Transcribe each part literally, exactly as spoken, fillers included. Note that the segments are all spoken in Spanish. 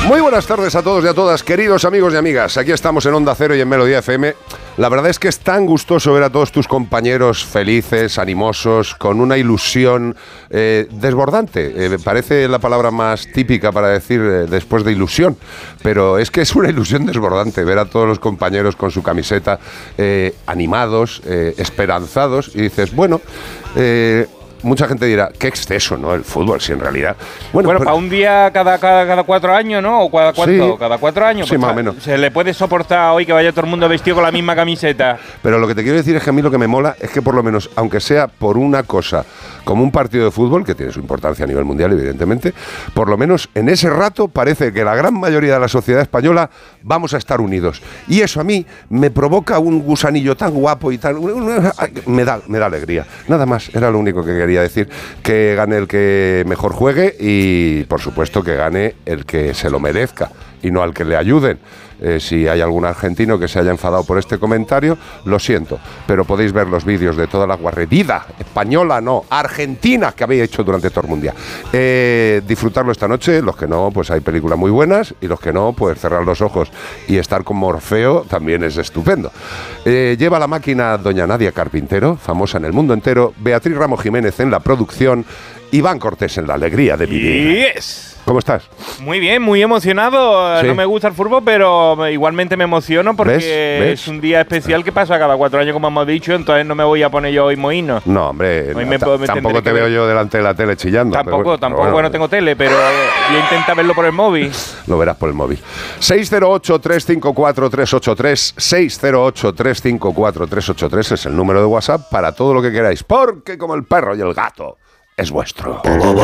Muy buenas tardes a todos y a todas, queridos amigos y amigas. Aquí estamos en Onda Cero y en Melodía F M. La verdad es que es tan gustoso ver a todos tus compañeros felices, animosos, con una ilusión eh, desbordante. Eh, parece la palabra más típica para decir eh, después de ilusión, pero es que es una ilusión desbordante ver a todos los compañeros con su camiseta eh, animados, eh, esperanzados, y dices, bueno... Eh, mucha gente dirá, qué exceso, ¿no? El fútbol, si en realidad... Bueno, bueno pero, para un día cada, cada, cada cuatro años, ¿no? ¿O cada cuánto? Sí, cada cuatro años. Sí, pues, más o menos. Se le puede soportar hoy que vaya todo el mundo vestido con la misma camiseta. Pero lo que te quiero decir es que a mí lo que me mola es que por lo menos, aunque sea por una cosa, como un partido de fútbol, que tiene su importancia a nivel mundial, evidentemente, por lo menos en ese rato parece que la gran mayoría de la sociedad española vamos a estar unidos. Y eso a mí me provoca un gusanillo tan guapo y tan... Me da, me da alegría. Nada más, era lo único que quería decir. Que gane el que mejor juegue y, por supuesto, que gane el que se lo merezca y no al que le ayuden. Eh, si hay algún argentino que se haya enfadado por este comentario, lo siento, pero podéis ver los vídeos de toda la guarrería española, no, argentina, que habéis hecho durante todo el mundial. Eh, disfrutarlo esta noche, los que no, pues hay películas muy buenas, y los que no, pues cerrar los ojos y estar con Morfeo también es estupendo. Eh, lleva la máquina doña Nadia Carpintero, famosa en el mundo entero, Beatriz Ramos Jiménez en la producción, Iván Cortés en la alegría de vivir. Yes. ¿Cómo estás? Muy bien, muy emocionado. Sí. No me gusta el fútbol, pero igualmente me emociono porque ¿Ves? ¿Ves? es un día especial que pasa cada cuatro años, como hemos dicho, entonces no me voy a poner yo hoy mohino. No, hombre, Hoy no, me puedo- me tampoco te tendré que veo ver. yo delante de la tele chillando. Tampoco, pero bueno, tampoco, pero bueno, tengo tele, pero yo intento verlo por el móvil. Lo verás por el móvil. seis cero ocho, tres cinco cuatro, tres ocho tres, seis cero ocho, tres cinco cuatro, tres ocho tres es el número de WhatsApp para todo lo que queráis, porque como el perro y el gato, es vuestro.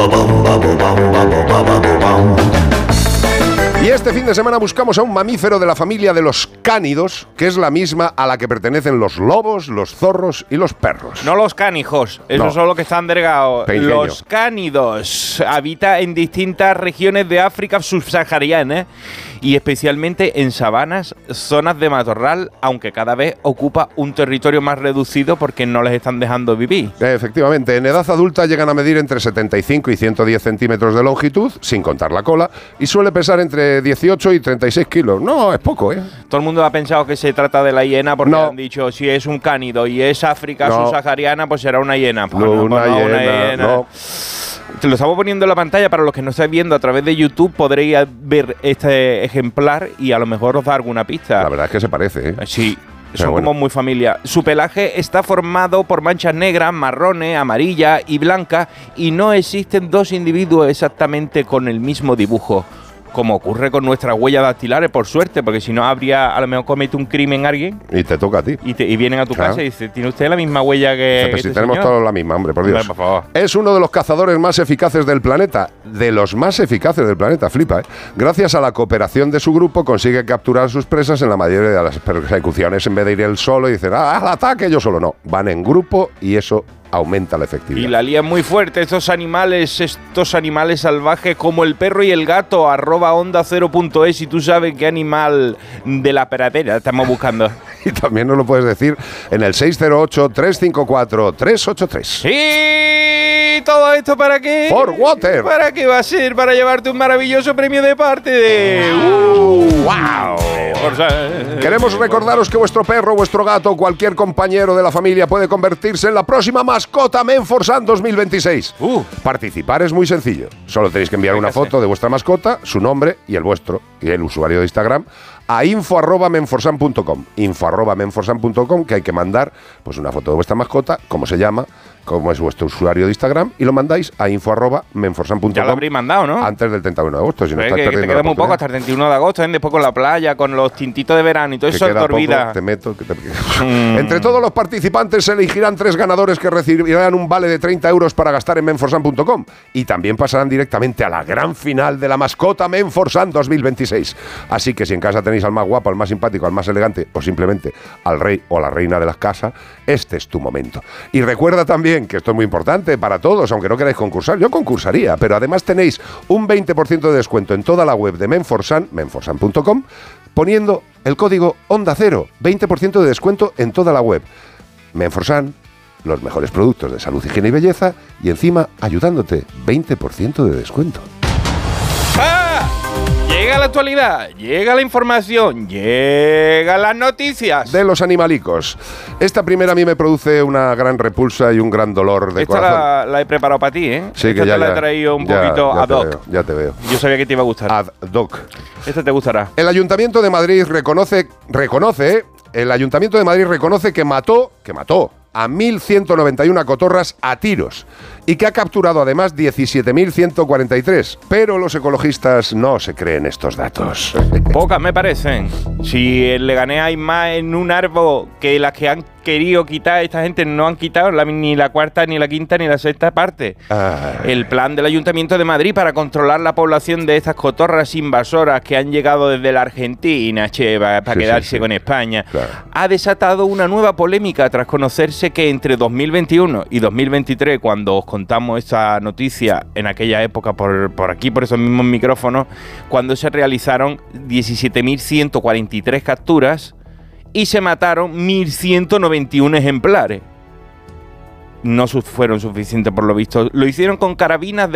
Y este fin de semana buscamos a un mamífero de la familia de los cánidos, que es la misma a la que pertenecen los lobos, los zorros y los perros. No los canijos, esos No. son los que están delgados. Pequeño. Los cánidos habita en distintas regiones de África subsahariana y especialmente en sabanas, zonas de matorral, aunque cada vez ocupa un territorio más reducido porque no les están dejando vivir. Efectivamente, en edad adulta llegan a medir entre setenta y cinco y ciento diez centímetros de longitud, sin contar la cola, y suele pesar entre dieciocho y treinta y seis kilos. No, es poco, ¿eh? Todo el mundo ha pensado que se trata de la hiena porque No. han dicho si es un cánido y es África No. subsahariana, pues será una hiena. Pues No, no, una pues no, hiena, no. Te lo estamos poniendo en la pantalla para los que no estáis viendo a través de YouTube, podréis ver este ejemplar y a lo mejor os da alguna pista. La verdad es que se parece, ¿eh? Sí, Pero son bueno. como muy familia. Su pelaje está formado por manchas negras, marrones, amarillas y blancas y no existen dos individuos exactamente con el mismo dibujo, como ocurre con nuestras huellas dactilares, por suerte, porque si no habría, a lo mejor comete un crimen alguien Y te toca a ti. y, te, y vienen a tu Claro. casa y dicen, ¿tiene usted la misma huella que, Dice, que pues si este tenemos señor?". todos la misma, hombre, por Dios. Hombre, por favor. Es uno de los cazadores más eficaces del planeta, de los más eficaces del planeta, flipa, ¿eh? Gracias a la cooperación de su grupo consigue capturar a sus presas en la mayoría de las persecuciones, en vez de ir él solo y decir, ah, al ataque, yo solo no. Van en grupo y eso aumenta la efectividad. Y la lían muy fuerte estos animales, estos animales salvajes como el perro y el gato, arroba onda cero punto es, y tú sabes qué animal de la pradera estamos buscando. Y también nos lo puedes decir en el seis cero ocho, tres cinco cuatro, tres ocho tres. ¿Y todo esto para qué? For water. ¿Para qué va a ser? Para llevarte un maravilloso premio de parte de... Uh, ¡Wow! Menforsan. Queremos recordaros que vuestro perro, vuestro gato o cualquier compañero de la familia puede convertirse en la próxima mascota Menforsan dos mil veintiséis. Uh. Participar es muy sencillo. Solo tenéis que enviar Hay que una hacer. foto de vuestra mascota, su nombre y el vuestro, y el usuario de Instagram, a info arroba menforsan punto com. info arroba menforsan punto com, que hay que mandar pues una foto de vuestra mascota, cómo se llama, cómo es vuestro usuario de Instagram, y lo mandáis a info arroba menforsan punto com. Ya lo habréis mandado, ¿no? Antes del treinta y uno de agosto, si no Pero es estáis que, que te perdiendo queda la muy poco hasta oportunidad. el treinta y uno de agosto, ¿eh? Después con la playa, con los tintitos de verano y todo Que eso, queda te poco, olvidas. te meto, que te- Entre todos los participantes se elegirán tres ganadores que recibirán un vale de treinta euros para gastar en menforsan punto com y también pasarán directamente a la gran final de la mascota Menforsan dos mil veintiséis. Así que si en casa tenéis al más guapo, al más simpático, al más elegante o simplemente al rey o a la reina de las casas, este es tu momento. Y recuerda también que esto es muy importante para todos, aunque no queráis concursar, yo concursaría, pero además tenéis un veinte por ciento de descuento en toda la web de Menforsan, menforsan punto com, poniendo el código Onda Cero, veinte por ciento de descuento en toda la web. Menforsan, los mejores productos de salud, higiene y belleza, y encima ayudándote, veinte por ciento de descuento. ¡Ah! Llega la actualidad, llega la información, llegan las noticias. De los animalicos. Esta primera a mí me produce una gran repulsa y un gran dolor de Esta corazón. la, la he preparado para ti, ¿eh? Sí, Esta que ya, te la ya, he traído un ya, poquito ya ad te hoc. veo, ya te veo. Yo sabía que te iba a gustar. Ad hoc. Esta te gustará. El Ayuntamiento de Madrid reconoce, reconoce, el Ayuntamiento de Madrid reconoce que mató, que mató a mil ciento noventa y una cotorras a tiros y que ha capturado además diecisiete mil ciento cuarenta y tres. Pero los ecologistas no se creen estos datos. Pocas me parecen. Si en Leganés hay más en un árbol que las que han querido quitar, esta gente no han quitado la, ni la cuarta, ni la quinta, ni la sexta parte. Ay. El plan del Ayuntamiento de Madrid para controlar la población de estas cotorras invasoras que han llegado desde la Argentina, che, para Sí, quedarse sí, sí. con España, Claro. ha desatado una nueva polémica tras conocerse que entre dos mil veintiuno y dos mil veintitrés, cuando os contamos esta noticia en aquella época por, por aquí, por esos mismos micrófonos, cuando se realizaron diecisiete mil ciento cuarenta y tres capturas y se mataron mil ciento noventa y uno ejemplares. No su- fueron suficientes por lo visto. Lo hicieron con carabinas de